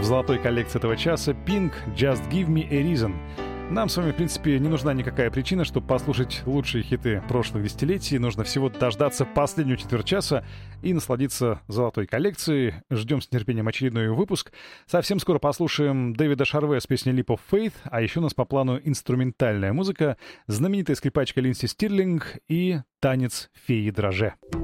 В золотой коллекции этого часа Pink «Just Give Me a Reason». Нам с вами, в принципе, не нужна никакая причина, чтобы послушать лучшие хиты прошлых десятилетий. Нужно всего дождаться последнюю четверть часа и насладиться золотой коллекцией. Ждем с нетерпением очередной выпуск. Совсем скоро послушаем Дэвида Шарве с песней «Leap of Faith», а еще у нас по плану инструментальная музыка, знаменитая скрипачка Линдси Стирлинг и танец феи драже.